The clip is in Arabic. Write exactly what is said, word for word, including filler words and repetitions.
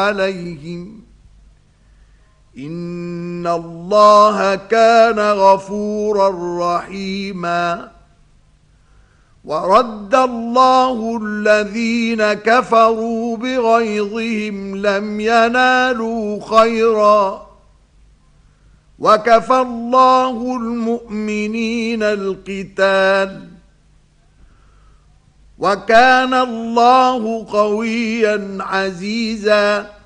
عليهم إن الله كان غفورا رحيما ورد الله الذين كفروا بغيظهم لم ينالوا خيرا وكفى الله المؤمنين القتال وكان الله قويا عزيزا